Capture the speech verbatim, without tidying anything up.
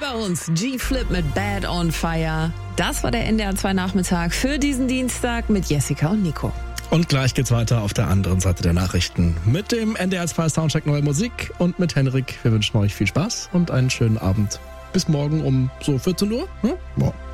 bei uns. G-Flip mit Bad on Fire. Das war der N D R zwei Nachmittag für diesen Dienstag mit Jessica und Nico. Und gleich geht's weiter auf der anderen Seite der Nachrichten mit dem N D R zwei Soundcheck Neue Musik und mit Henrik. Wir wünschen euch viel Spaß und einen schönen Abend. Bis morgen um so vierzehn Uhr. Hm? Ja.